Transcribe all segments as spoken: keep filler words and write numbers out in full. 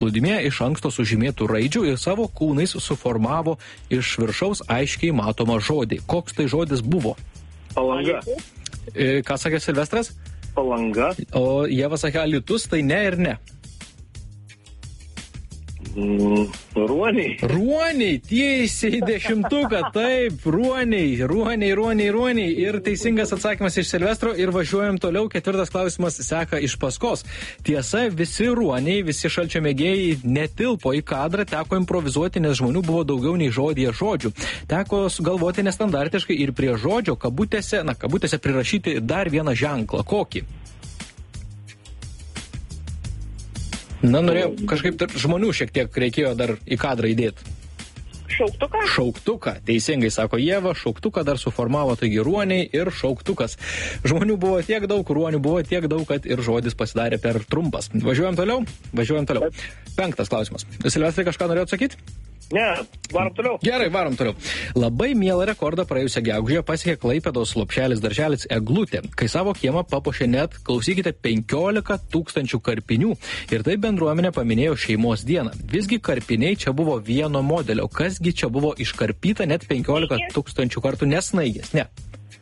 plūdimė iš anksto sužymėtų raidžių ir savo kūnais suformavo iš viršaus aiškiai matomą žodį. Koks tai žodis buvo? Palanga. E, ką sakė Silvestras? Palanga. O Ieva sakė Alytus, tai ne ir ne. Mm, ruoniai. Ruoniai, tiesiai dešimtuką, taip, ruoniai, ruoniai, ruoniai, ruoniai. Ir teisingas atsakymas iš Silvestro ir važiuojam toliau. Ketvirtas klausimas seka iš paskos. Tiesa, visi ruoniai, visi šalčio mėgėjai netilpo į kadrą, teko improvizuoti, nes žmonių buvo daugiau nei žodyje žodžių. Teko sugalvoti nestandartiškai ir prie žodžio kabutėse, na, kabutėse prirašyti dar vieną ženklą. Kokį? Na, norėjau kažkaip dar žmonių šiek tiek reikėjo dar į kadrą įdėti. Šauktuką? Šauktuką, teisingai sako Ieva, šauktuką dar suformavo, taigi ruoniai ir šauktukas. Žmonių buvo tiek daug, ruonių buvo tiek daug, kad ir žodis pasidarė per trumpas. Važiuojam toliau? Važiuojam toliau. Penktas klausimas. Silvestrai, kažką norėjot sakyti? Ne, varom toliau. Gerai, varom toliau. Labai mielą rekordą praėjusią gegužę pasiekė Klaipėdos lopšelis darželis Eglutė, kai savo kiemą papuošė net, klausykite, penkiolika tūkstančių karpinių. Ir tai bendruomenė paminėjo šeimos dieną. Visgi karpiniai čia buvo vieno modelio. Kasgi čia buvo iškarpyta net penkiolika tūkstančių kartų, nesnaigės, ne.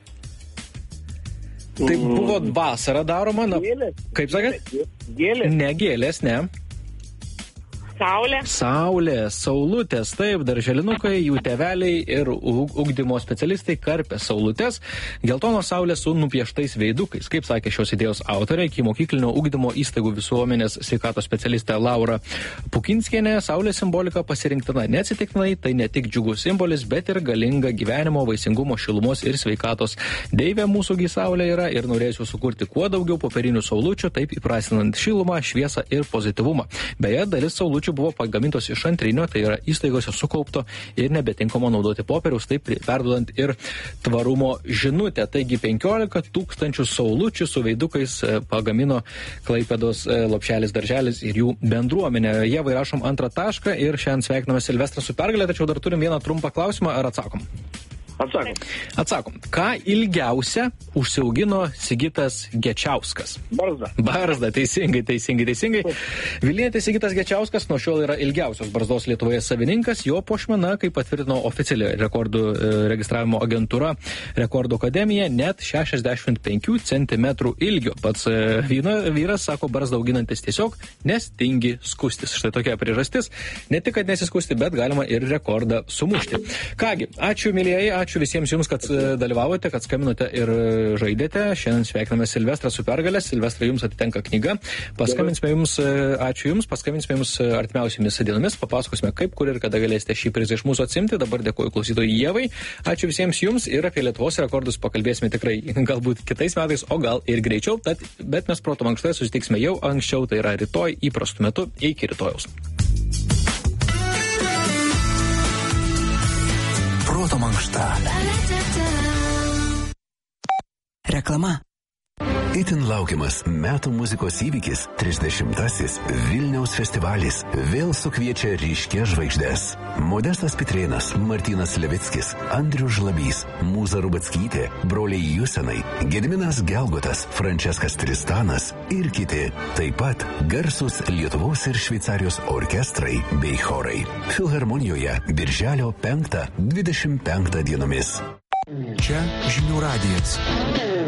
Tai buvo vasara daroma, na, kaip sakėt? Gėlės. Ne gėlės, ne. Saulė. Saulė, saulutės, taip, darželinukai, jų tėveliai ir ugdymo specialistai karpė saulutės, geltonos saulės su nupieštais veidukais. Kaip sakė šios idėjos autorė, iki mokyklinio ugdymo įstaigų visuomenės sveikatos specialistė Laura Pukinskienė, saulės simbolika pasirinktina neatsitiktinai, tai ne tik džiugus simbolis, bet ir galinga gyvenimo, vaisingumo, šilumos ir sveikatos deivė mūsųgi saulė yra ir norėsiu sukurti kuo daugiau popierinių saulučių, taip įprasminant šilumą, šviesą ir pozityvumą. Beje, dalis saulučių buvo pagamintos iš antrinio, tai yra įstaigose sukaupto ir nebetinkamo naudoti popieriaus, taip perduodant ir tvarumo žinutę. Taigi penkiolika tūkstančių saulučių su veidukais pagamino Klaipėdos lopšelis darželis ir jų bendruomenė. Jie vairašom antrą tašką ir šiandien sveikiname Silvestrą su pergalė, tačiau dar turim vieną trumpą klausimą, ar atsakom? Atsakom. Atsakom. Ką ilgiausia užsiaugino Sigitas Gečiauskas? Barzda. Barzda, teisingai, teisingai, teisingai. Vilnietis Sigitas Gečiauskas nuo šiol yra ilgiausios barzdos Lietuvoje savininkas. Jo puošmena, kaip patvirtino oficiali rekordų e, registravimo agentūra Rekordų akademija, net šešiasdešimt penkių centimetrų ilgio. Pats e, vyna, vyras sako, barzdą auginantis tiesiog, nes tingi skustis. Štai tokia priežastis. Ne tik, kad nesiskusti, bet galima ir rekordą sumušti. Kągi, ačiū, mylieji, ačiū. Ačiū visiems jums, kad dalyvavote, kad skambinote ir žaidėte. Šiandien sveikiname Silvestrą su pergalė. Silvestrai, jums atitenka knyga. Paskambinsime jums, ačiū jums, paskambinsime jums artimiausiamis dienomis. Papasakosime, kaip, kur ir kada galėsite šį prizą iš mūsų atsimti. Dabar dėkoju klausytojai Ievai. Ačiū visiems jums ir apie Lietuvos rekordus pakalbėsime tikrai galbūt kitais metais, o gal ir greičiau. Tad, bet mes Proto mankštoje susitiksime jau anksčiau, tai yra rytoj įprastu metu. Iki rytojaus. Proto mankšta. Reklama. Itin laukiamas metų muzikos įvykis trisdešimtasis Vilniaus festivalis vėl sukviečia ryškias žvaigždes. Modestas Pitrėnas, Martynas Levickis, Andrius Žlabys, Mūza Rubackytė, broliai Jusenai, Gediminas Gelgotas, Franceskas Tristanas ir kiti. Taip pat garsus Lietuvos ir Šveicarijos orkestrai bei chorai. Filharmonijoje birželio penktą dvidešimt penktą dienomis. Čia Žinių radijas.